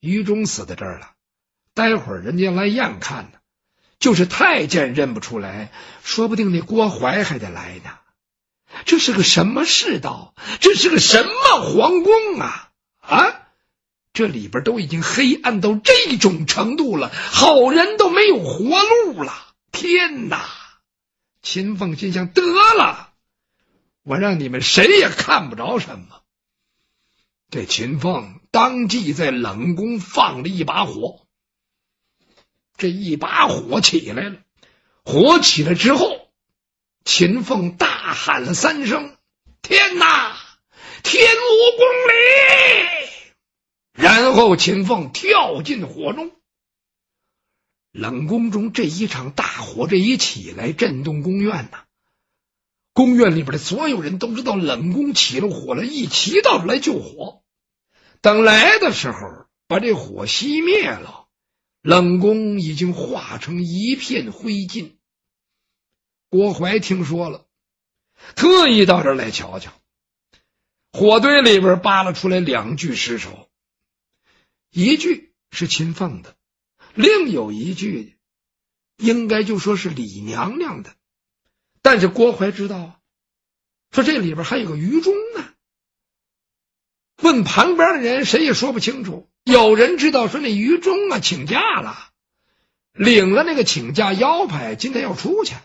于中死在这儿了，待会儿人家来验看呢，就是太监认不出来，说不定那郭槐还得来呢。这是个什么世道？这是个什么皇宫啊？啊，这里边都已经黑暗到这种程度了，好人都没有活路了。天哪！秦凤心想，得了，我让你们谁也看不着什么。这秦凤当即在冷宫放了一把火，这一把火起来了。火起来之后，秦凤大喊了3声：天哪，天无公理！然后秦凤跳进火中。冷宫中这一场大火这一起来，震动宫院呐。宫院里边的所有人都知道冷宫起了火了，一齐到这来救火。等来的时候，把这火熄灭了，冷宫已经化成一片灰烬。郭槐听说了，特意到这儿来瞧瞧。火堆里边扒拉出来2具尸首，一具是秦凤的，另有一具应该就说是李娘娘的。但是郭槐知道啊，说这里边还有个于中呢。问旁边的人，谁也说不清楚。有人知道说那于中啊请假了，领了那个请假腰牌，今天要出去。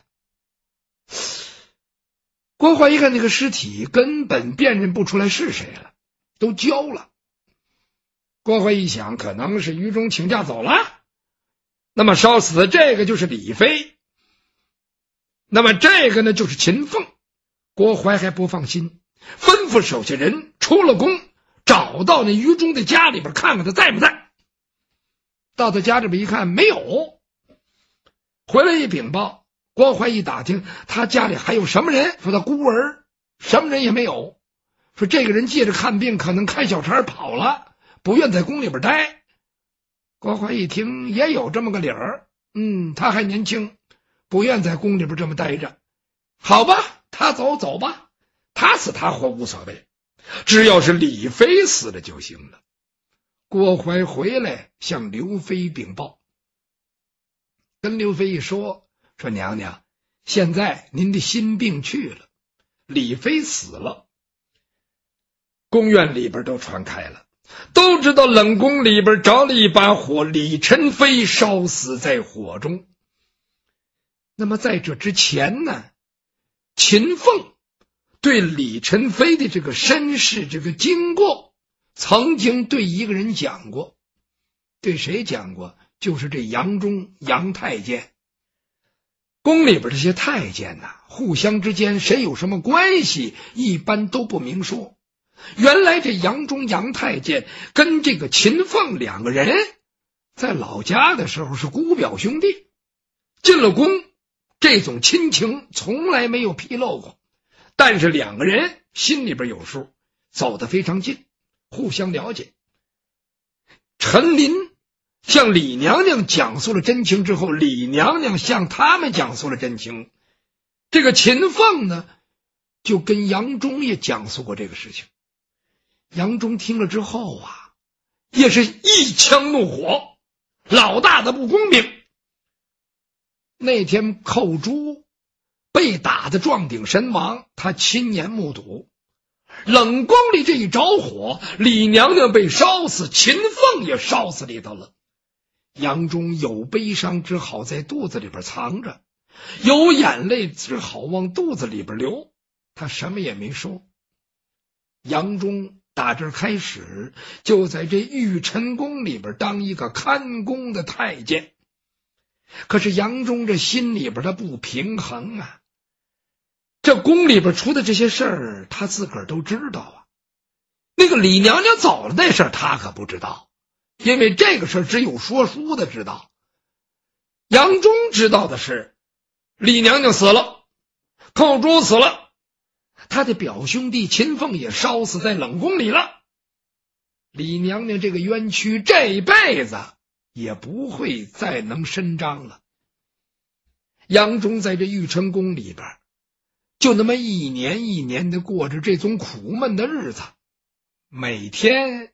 郭槐一看那个尸体，根本辨认不出来是谁了，都焦了。郭槐一想，可能是于中请假走了，那么烧死的这个就是李妃，那么这个呢就是秦凤。郭槐还不放心，吩咐手下人出了宫，找到那于中的家里边看看他在不在。到他家里边一看，没有。回来一禀报，郭槐一打听，他家里还有什么人？说他孤儿，什么人也没有。说这个人借着看病，可能开小差跑了，不愿在宫里边待。郭槐一听，也有这么个理儿。他还年轻，不愿在宫里边这么待着。好吧，他走吧，他死他活无所谓，只要是李妃死了就行了。郭槐回来向刘妃禀报，跟刘妃一说娘娘，现在您的心病去了，李妃死了。宫院里边都传开了，都知道冷宫里边着了一把火，李宸妃烧死在火中。那么在这之前呢，秦凤对李宸妃的这个身世这个经过曾经对一个人讲过。对谁讲过？就是这杨忠杨太监。宫里边这些太监呐，互相之间谁有什么关系一般都不明说。原来这杨忠杨太监跟这个秦凤2个人在老家的时候是姑表兄弟，进了宫这种亲情从来没有披露过，但是2个人心里边有数，走得非常近，互相了解。陈琳向李娘娘讲述了真情之后，李娘娘向他们讲述了真情。这个秦凤呢，就跟杨忠也讲述过这个事情。杨忠听了之后啊，也是一腔怒火，老大的不公平。那天寇珠被打得撞顶身亡，他亲眼目睹。冷宫里这一着火，李娘娘被烧死，秦凤也烧死里头了。杨忠有悲伤只好在肚子里边藏着，有眼泪只好往肚子里边流，他什么也没说。杨忠打这开始就在这玉宸宫里边当一个看宫的太监，可是杨忠这心里边他不平衡啊。这宫里边出的这些事儿他自个儿都知道啊，那个李娘娘走了那事儿他可不知道，因为这个事儿只有说书的知道。杨忠知道的是李娘娘死了，寇珠死了，他的表兄弟秦凤也烧死在冷宫里了。李娘娘这个冤屈这辈子也不会再能伸张了。杨忠在这玉宸宫里边就那么一年一年的过着这种苦闷的日子，每天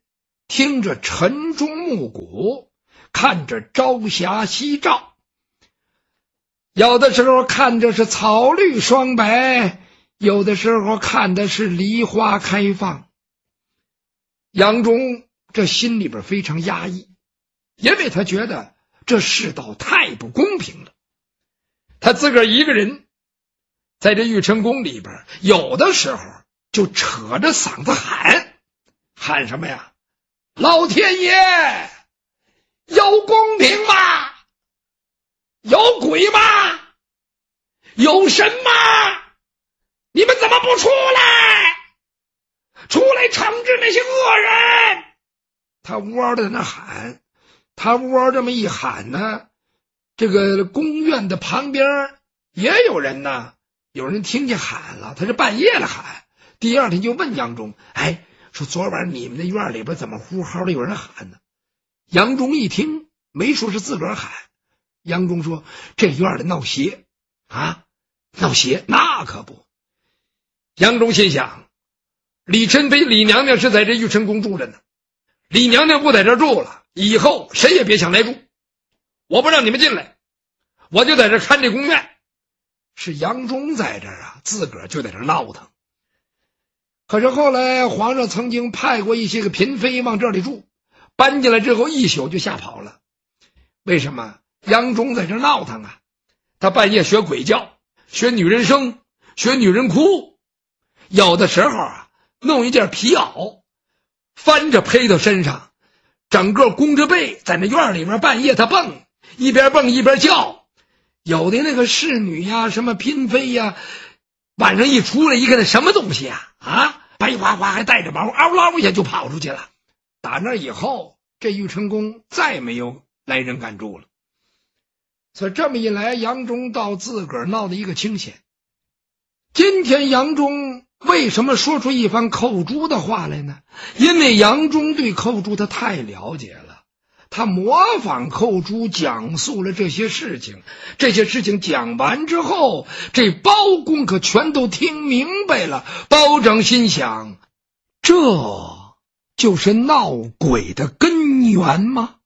听着晨钟暮鼓，看着朝霞夕照，有的时候看着是草绿霜白，有的时候看的是梨花开放。杨忠这心里边非常压抑，因为他觉得这世道太不公平了。他自个儿一个人在这玉成宫里边，有的时候就扯着嗓子喊什么呀？老天爷，有公平吗？有鬼吗？有神吗？你们怎么不出来？出来惩治那些恶人！他窝在那喊，他窝这么一喊呢，这个宫院的旁边也有人呢，有人听见喊了，他是半夜了喊。第二天就问杨忠，说昨晚你们那院里边怎么呼号的有人喊呢？杨忠一听，没说是自个儿喊。杨忠说，这院里闹邪啊，闹邪那可不。杨忠心想，李宸妃李娘娘是在这玉成宫住着呢，李娘娘不在这住了，以后谁也别想来住，我不让你们进来，我就在这看这宫院。是杨忠在这儿啊，自个儿就在这闹腾。可是后来皇上曾经派过一些个嫔妃往这里住，搬进来之后一宿就吓跑了。为什么？杨忠在这闹腾啊，他半夜学鬼叫，学女人声，学女人哭，有的时候啊弄一件皮袄翻着披到身上，整个弓着背在那院里面半夜他蹦，一边蹦一边叫。有的那个侍女呀，什么嫔妃呀，晚上一出来一看那什么东西啊，白花花还带着毛，嗷嗷一下就跑出去了。打那以后，这玉成宫再没有来人敢住了。所以这么一来，杨忠倒自个儿闹了一个清闲。今天杨忠为什么说出一番寇珠的话来呢？因为杨忠对寇珠他太了解了，他模仿寇珠讲述了这些事情，这些事情讲完之后，这包公可全都听明白了。包拯心想，这就是闹鬼的根源吗？